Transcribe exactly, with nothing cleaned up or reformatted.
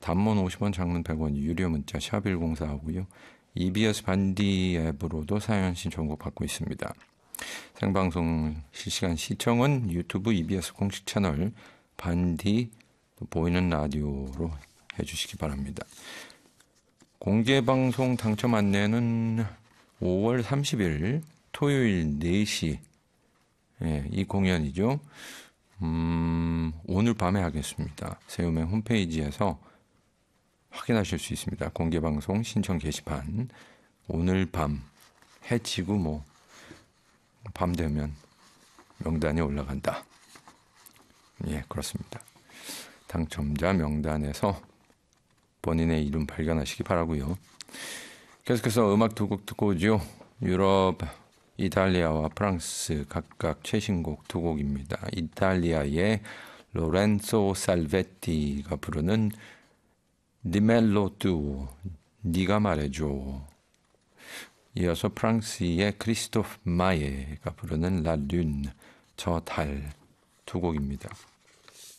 단문 오십 원, 장문 백 원, 유료 문자 샵 일공사오고요. 이비에스 반디 앱으로도 사연 신청곡 받고 있습니다. 생방송 실시간 시청은 유튜브 이비에스 공식 채널 반디 보이는 라디오로 해주시기 바랍니다. 공개방송 당첨 안내는 오월 삼십일 토요일 네 시 예, 이 공연이죠. 음, 오늘 밤에 하겠습니다. 새우맨 홈페이지에서 확인하실 수 있습니다. 공개방송 신청 게시판. 오늘 밤 해치고 뭐 밤 되면 명단이 올라간다. 예, 그렇습니다. 당첨자 명단에서 본인의 이름 발견하시기 바라고요. 계속해서 음악 두 곡 듣고 오죠. 유럽, 이탈리아와 프랑스 각각 최신곡 두 곡입니다. 이탈리아의 로렌소 살베티가 부르는 디멜로 뚜, 네가 말해줘. 이어서 프랑스의 크리스토프 마예가 부르는 라 륜, 저 달 두 곡입니다.